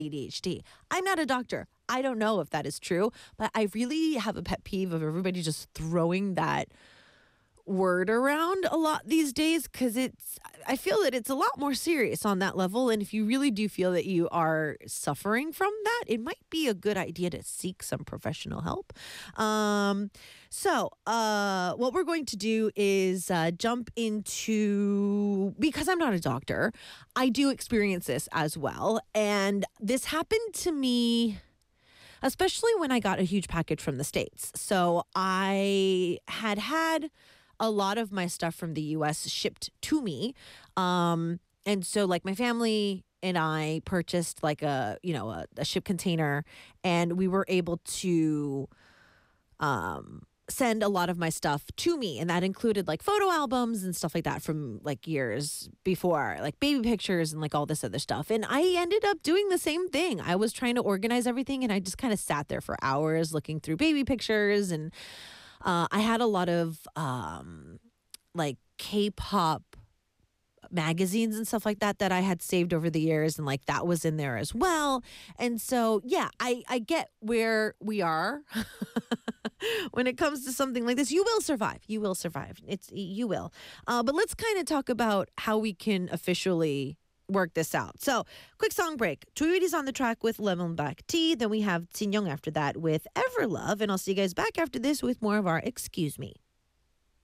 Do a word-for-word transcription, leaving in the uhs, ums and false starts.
A D H D. I'm not a doctor. I don't know if that is true, but I really have a pet peeve of everybody just throwing that word around a lot these days because it's I feel that it's a lot more serious on that level, and if you really do feel that you are suffering from that, it might be a good idea to seek some professional help. um so uh what we're going to do is uh jump into, because I'm not a doctor, I do experience this as well, and this happened to me especially when I got a huge package from the States. So I had had a lot of my stuff from the U S shipped to me. Um, and so like my family and I purchased like a, you know, a, a ship container, and we were able to um send a lot of my stuff to me, and that included like photo albums and stuff like that from like years before, like baby pictures and like all this other stuff. And I ended up doing the same thing. I was trying to organize everything, and I just kind of sat there for hours looking through baby pictures, and uh, I had a lot of um like K-pop magazines and stuff like that that I had saved over the years, and like that was in there as well. And so yeah, I I get where we are when it comes to something like this. You will survive. You will survive. It's you will. Uh, but let's kind of talk about how we can officially work this out. So, quick song break. Tweety's on the track with Lemon Black Tea. Then we have Jin Young after that with Everlove. And I'll see you guys back after this with more of our Excuse Me.